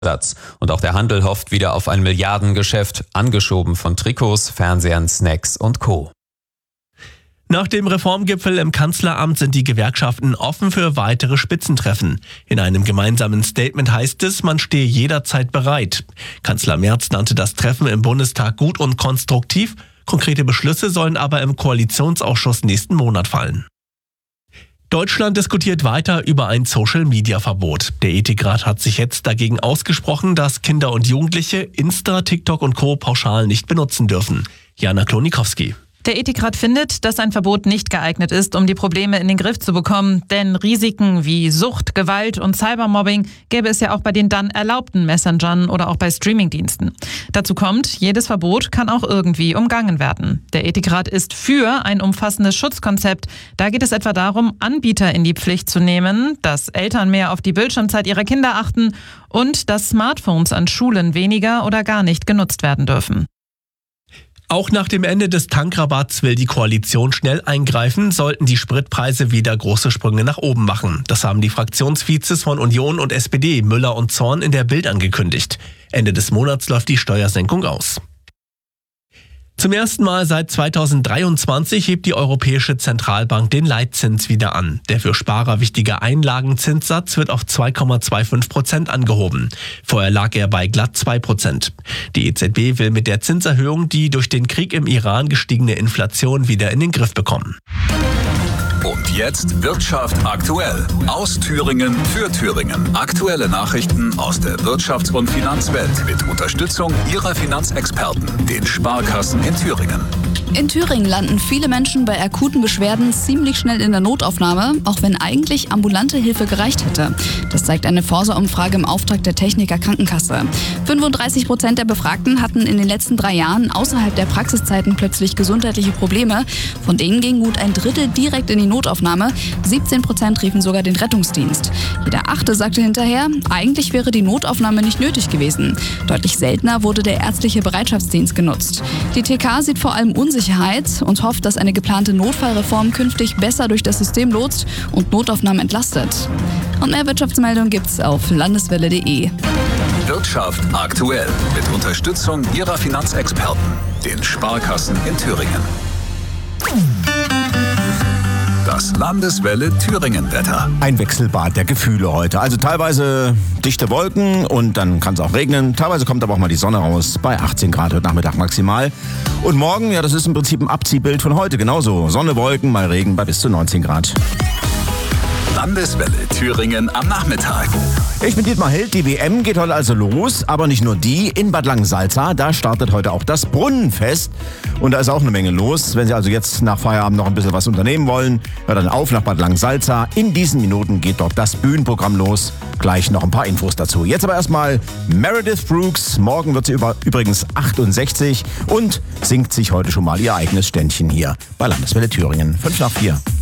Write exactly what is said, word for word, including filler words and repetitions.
Platz. Und auch der Handel hofft wieder auf ein Milliardengeschäft, angeschoben von Trikots, Fernsehern, Snacks und Co. Nach dem Reformgipfel im Kanzleramt sind die Gewerkschaften offen für weitere Spitzentreffen. In einem gemeinsamen Statement heißt es, man stehe jederzeit bereit. Kanzler Merz nannte das Treffen im Bundestag gut und konstruktiv. Konkrete Beschlüsse sollen aber im Koalitionsausschuss nächsten Monat fallen. Deutschland diskutiert weiter über ein Social-Media-Verbot. Der Ethikrat hat sich jetzt dagegen ausgesprochen, dass Kinder und Jugendliche Insta, TikTok und Co. pauschal nicht benutzen dürfen. Jana Klonikowski. Der Ethikrat findet, dass ein Verbot nicht geeignet ist, um die Probleme in den Griff zu bekommen. Denn Risiken wie Sucht, Gewalt und Cybermobbing gäbe es ja auch bei den dann erlaubten Messengern oder auch bei Streamingdiensten. Dazu kommt, jedes Verbot kann auch irgendwie umgangen werden. Der Ethikrat ist für ein umfassendes Schutzkonzept. Da geht es etwa darum, Anbieter in die Pflicht zu nehmen, dass Eltern mehr auf die Bildschirmzeit ihrer Kinder achten und dass Smartphones an Schulen weniger oder gar nicht genutzt werden dürfen. Auch nach dem Ende des Tankrabatts will die Koalition schnell eingreifen, sollten die Spritpreise wieder große Sprünge nach oben machen. Das haben die Fraktionsvizes von Union und S P D, Müller und Zorn, in der Bild angekündigt. Ende des Monats läuft die Steuersenkung aus. Zum ersten Mal seit zweitausenddreiundzwanzig hebt die Europäische Zentralbank den Leitzins wieder an. Der für Sparer wichtige Einlagenzinssatz wird auf zwei Komma fünfundzwanzig Prozent angehoben. Vorher lag er bei glatt zwei Prozent. Die E Z B will mit der Zinserhöhung die durch den Krieg im Iran gestiegene Inflation wieder in den Griff bekommen. Und jetzt Wirtschaft aktuell. Aus Thüringen für Thüringen. Aktuelle Nachrichten aus der Wirtschafts- und Finanzwelt mit Unterstützung Ihrer Finanzexperten, den Sparkassen in Thüringen. In Thüringen landen viele Menschen bei akuten Beschwerden ziemlich schnell in der Notaufnahme, auch wenn eigentlich ambulante Hilfe gereicht hätte. Das zeigt eine Forsa-Umfrage im Auftrag der Techniker Krankenkasse. fünfunddreißig Prozent der Befragten hatten in den letzten drei Jahren außerhalb der Praxiszeiten plötzlich gesundheitliche Probleme. Von denen ging gut ein Drittel direkt in die Notaufnahme. siebzehn Prozent riefen sogar den Rettungsdienst. Jeder Achte sagte hinterher, eigentlich wäre die Notaufnahme nicht nötig gewesen. Deutlich seltener wurde der ärztliche Bereitschaftsdienst genutzt. Die T K sieht vor allem Unsicherheit und hofft, dass eine geplante Notfallreform künftig besser durch das System lotst und Notaufnahmen entlastet. Und mehr Wirtschaftsmeldungen gibt's auf landeswelle punkt de. Wirtschaft aktuell mit Unterstützung Ihrer Finanzexperten, den Sparkassen in Thüringen. Das Landeswelle Thüringen-Wetter. Ein Wechselbad der Gefühle heute. Also teilweise dichte Wolken und dann kann es auch regnen. Teilweise kommt aber auch mal die Sonne raus bei achtzehn Grad heute Nachmittag maximal. Und morgen, ja, das ist im Prinzip ein Abziehbild von heute. Genauso. Sonne, Wolken, mal Regen bei bis zu neunzehn Grad. Landeswelle Thüringen am Nachmittag. Ich bin Dietmar Held. Die W M geht heute also los, aber nicht nur die. In Bad Langensalza, da startet heute auch das Brunnenfest. Und da ist auch eine Menge los. Wenn Sie also jetzt nach Feierabend noch ein bisschen was unternehmen wollen, hört dann auf nach Bad Langensalza. In diesen Minuten geht dort das Bühnenprogramm los. Gleich noch ein paar Infos dazu. Jetzt aber erstmal Meredith Brooks. Morgen wird sie über, übrigens achtundsechzig und singt sich heute schon mal ihr eigenes Ständchen hier bei Landeswelle Thüringen. fünf nach vier.